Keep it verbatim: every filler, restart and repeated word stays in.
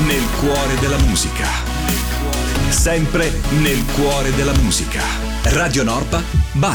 nel cuore della musica. Sempre nel cuore della musica. Radio Norpa, Bari.